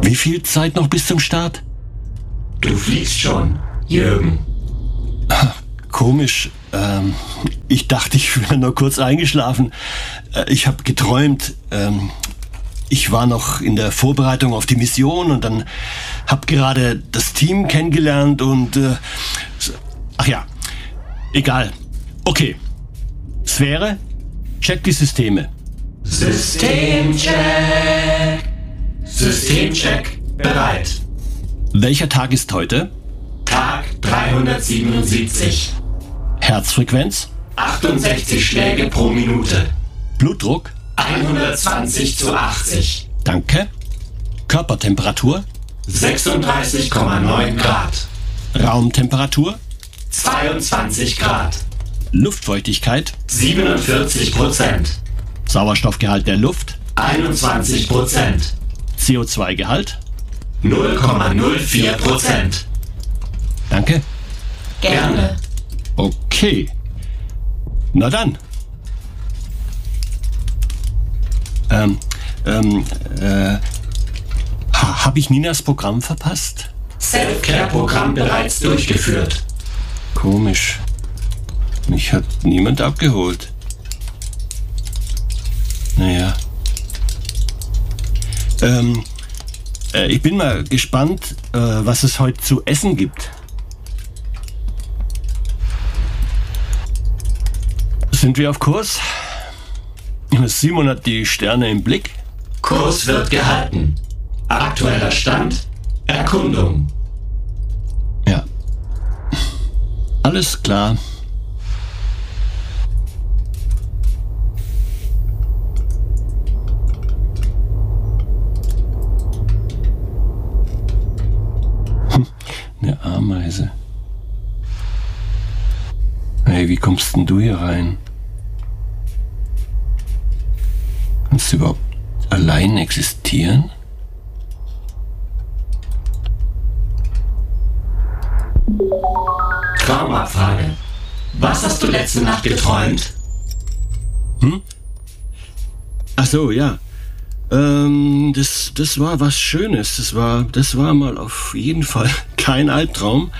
Wie viel Zeit noch bis zum Start? Du fliegst schon, Jürgen. Komisch. Ich dachte, ich wäre nur kurz eingeschlafen. Ich habe geträumt. Ich war noch in der Vorbereitung auf die Mission und dann habe gerade das Team kennengelernt und... ach ja, egal. Okay. Sphäre, check die Systeme. Systemcheck. Systemcheck bereit. Welcher Tag ist heute? Tag 377. Herzfrequenz? 68 Schläge pro Minute. Blutdruck? 120/80. Danke. Körpertemperatur? 36,9 Grad. Raumtemperatur? 22 Grad. Luftfeuchtigkeit? 47%. Sauerstoffgehalt der Luft? 21%. CO2-Gehalt? 0,04%. Danke. Gerne. Okay. Na dann. Habe ich Ninas Programm verpasst? Self-Care-Programm bereits durchgeführt. Komisch. Mich hat niemand abgeholt. Naja. Ich bin mal gespannt, was es heute zu essen gibt. Sind wir auf Kurs? Simon hat die Sterne im Blick. Kurs wird gehalten. Aktueller Stand: Erkundung. Ja. Alles klar. Eine Ameise. Hey, wie kommst denn du hier rein? Kannst du überhaupt allein existieren? Traumabfrage. Was hast du letzte Nacht geträumt? Ach so, ja. Das war was Schönes. Das war mal auf jeden Fall kein Albtraum.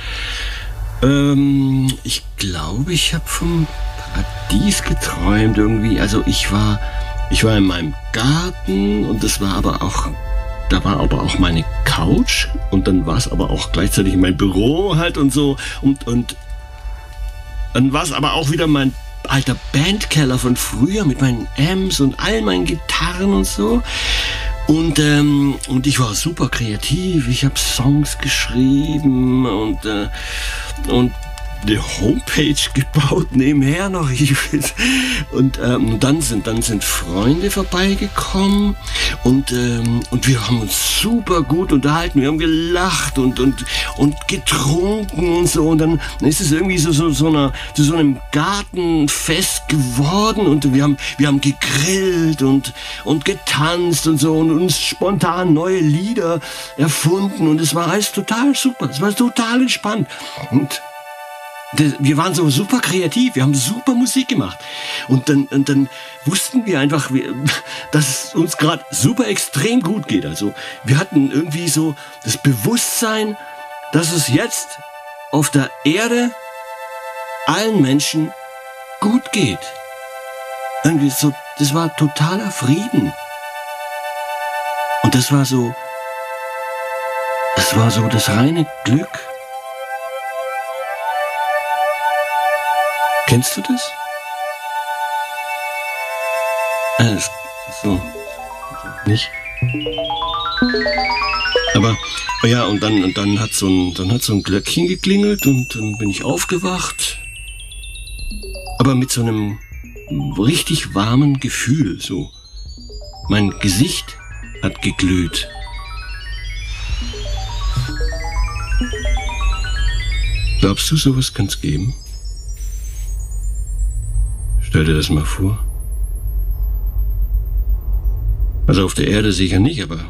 Ich glaube, ich habe vom Paradies geträumt irgendwie. Also ich war in meinem Garten und da war aber auch meine Couch und dann war es aber auch gleichzeitig mein Büro halt und so und dann war es aber auch wieder mein alter Bandkeller von früher mit meinen Amps und all meinen Gitarren und so. Und ich war super kreativ. Ich habe Songs geschrieben und eine Homepage gebaut nebenher noch. Und dann sind Freunde vorbeigekommen und wir haben uns super gut unterhalten. Wir haben gelacht und getrunken und so. Und dann ist es irgendwie zu so einem Gartenfest geworden und wir haben gegrillt und getanzt und so und uns spontan neue Lieder erfunden und es war alles total super. Es war total entspannt. Und wir waren so super kreativ, wir haben super Musik gemacht. Und dann wussten wir einfach, dass es uns gerade super extrem gut geht. Also wir hatten irgendwie so das Bewusstsein, dass es jetzt auf der Erde allen Menschen gut geht. Irgendwie so, das war totaler Frieden. Und das war so das reine Glück. Kennst du das? So. Nicht? Aber ja, und dann hat so ein Glöckchen geklingelt und dann bin ich aufgewacht. Aber mit so einem richtig warmen Gefühl, so. Mein Gesicht hat geglüht. Glaubst du, sowas kann's geben? Stell dir das mal vor. Also auf der Erde sicher nicht, aber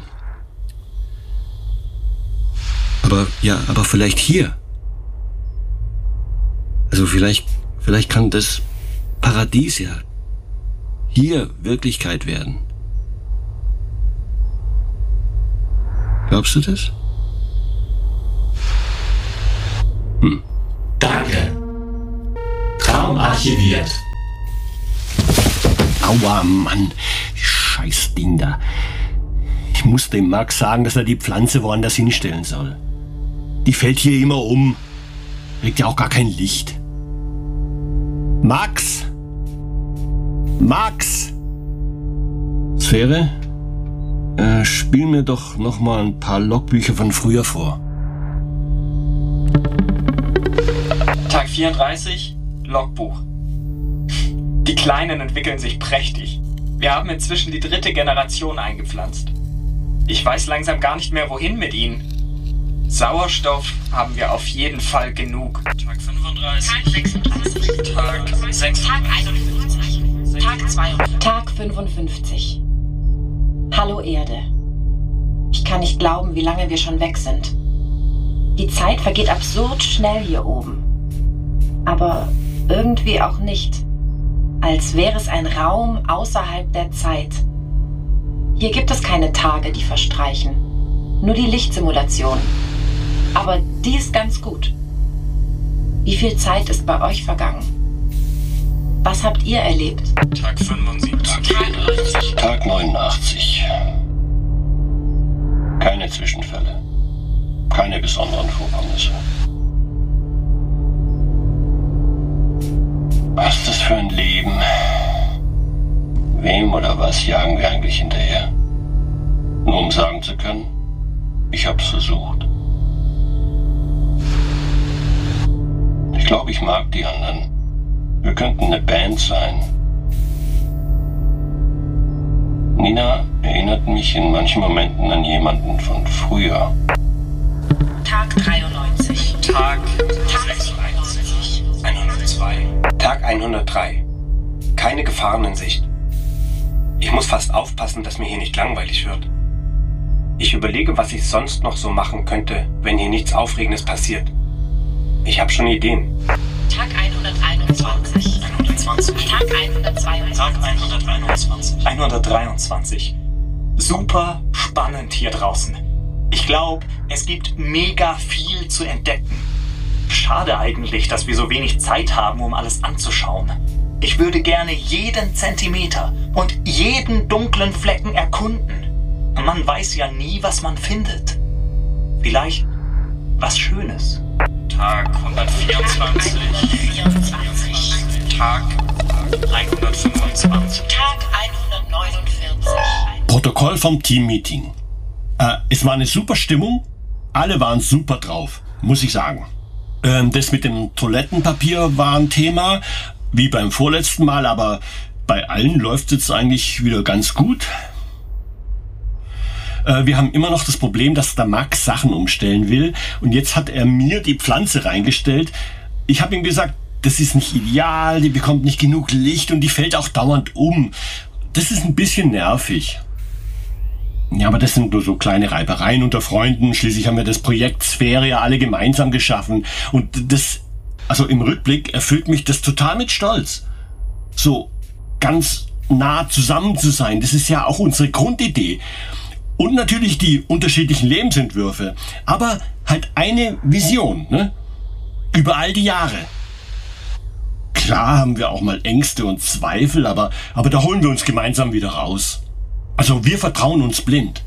vielleicht hier. Also vielleicht kann das Paradies ja hier Wirklichkeit werden. Glaubst du das? Danke. Traum archiviert. Aua, Mann. Scheiß Ding da. Ich muss dem Max sagen, dass er die Pflanze woanders hinstellen soll. Die fällt hier immer um. Kriegt ja auch gar kein Licht. Max! Max! Sphäre? Spiel mir doch noch mal ein paar Logbücher von früher vor. Tag 34, Logbuch. Die Kleinen entwickeln sich prächtig. Wir haben inzwischen die 3. Generation eingepflanzt. Ich weiß langsam gar nicht mehr, wohin mit ihnen. Sauerstoff haben wir auf jeden Fall genug. Tag 35, Tag 36, Tag 6, Tag 51, Tag 200, Tag 55. Hallo Erde. Ich kann nicht glauben, wie lange wir schon weg sind. Die Zeit vergeht absurd schnell hier oben. Aber irgendwie auch nicht. Als wäre es ein Raum außerhalb der Zeit. Hier gibt es keine Tage, die verstreichen. Nur die Lichtsimulation. Aber die ist ganz gut. Wie viel Zeit ist bei euch vergangen? Was habt ihr erlebt? Tag 75, Tag 90. Tag 89. Keine Zwischenfälle. Keine besonderen Vorkommnisse. Was ist das für ein Leben? Wem oder was jagen wir eigentlich hinterher? Nur um sagen zu können, ich hab's versucht. Ich glaube, ich mag die anderen. Wir könnten eine Band sein. Nina erinnert mich in manchen Momenten an jemanden von früher. Tag 93. Tag 96. 102, Tag 103. Keine Gefahren in Sicht. Ich muss fast aufpassen, dass mir hier nicht langweilig wird. Ich überlege, was ich sonst noch so machen könnte, wenn hier nichts Aufregendes passiert. Ich habe schon Ideen. Tag 121. 120. Tag 122. Tag 121. 123. Super spannend hier draußen. Ich glaube, es gibt mega viel zu entdecken. Schade eigentlich, dass wir so wenig Zeit haben, um alles anzuschauen. Ich würde gerne jeden Zentimeter und jeden dunklen Flecken erkunden. Man weiß ja nie, was man findet. Vielleicht was Schönes. Tag 124. 124. Tag 125. Tag 149. Protokoll vom Teammeeting. Es war eine super Stimmung. Alle waren super drauf, muss ich sagen. Das mit dem Toilettenpapier war ein Thema, wie beim vorletzten Mal, aber bei allen läuft es jetzt eigentlich wieder ganz gut. Wir haben immer noch das Problem, dass der Max Sachen umstellen will und jetzt hat er mir die Pflanze reingestellt. Ich habe ihm gesagt, das ist nicht ideal, die bekommt nicht genug Licht und die fällt auch dauernd um. Das ist ein bisschen nervig. Ja, aber das sind nur so kleine Reibereien unter Freunden. Schließlich haben wir das Projekt Sphäre ja alle gemeinsam geschaffen. Und das, also im Rückblick, erfüllt mich das total mit Stolz. So ganz nah zusammen zu sein, das ist ja auch unsere Grundidee. Und natürlich die unterschiedlichen Lebensentwürfe. Aber halt eine Vision, ne? Über all die Jahre. Klar haben wir auch mal Ängste und Zweifel, aber da holen wir uns gemeinsam wieder raus. Also wir vertrauen uns blind.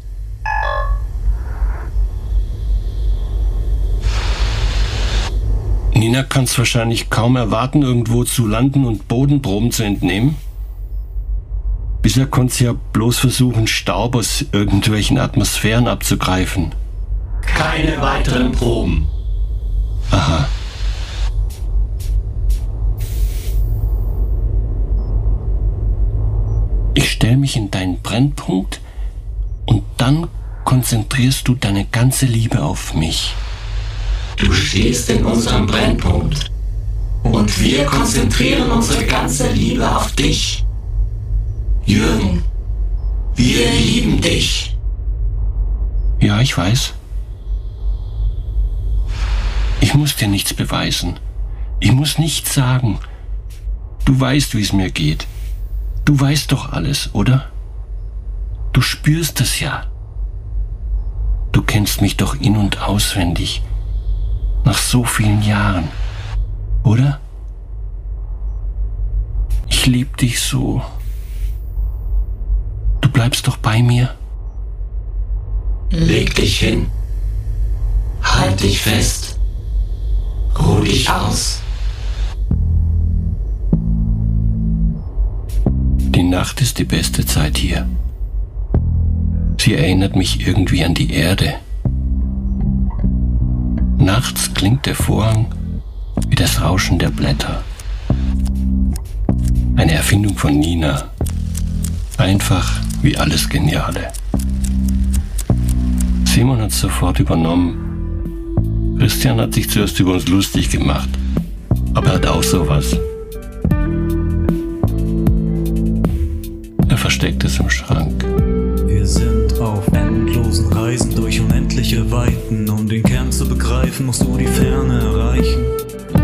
Nina kann es wahrscheinlich kaum erwarten, irgendwo zu landen und Bodenproben zu entnehmen. Bisher konnte sie ja bloß versuchen, Staub aus irgendwelchen Atmosphären abzugreifen. Keine weiteren Proben. Aha. Ich stelle mich in deinen Brennpunkt und dann konzentrierst du deine ganze Liebe auf mich. Du stehst in unserem Brennpunkt. Und wir konzentrieren unsere ganze Liebe auf dich. Jürgen, wir lieben dich. Ja, ich weiß. Ich muss dir nichts beweisen. Ich muss nichts sagen. Du weißt, wie es mir geht. Du weißt doch alles, oder? Du spürst es ja. Du kennst mich doch in- und auswendig. Nach so vielen Jahren, oder? Ich lieb dich so. Du bleibst doch bei mir. Leg dich hin. Halt dich fest. Ruh dich aus. Die Nacht ist die beste Zeit hier. Sie erinnert mich irgendwie an die Erde. Nachts klingt der Vorhang wie das Rauschen der Blätter. Eine Erfindung von Nina. Einfach wie alles Geniale. Simon hat es sofort übernommen. Christian hat sich zuerst über uns lustig gemacht. Aber er hat auch sowas. Er versteckt es im Schrank. Wir sind auf endlosen Reisen durch unendliche Weiten. Um den Kern zu begreifen, musst du die Ferne erreichen.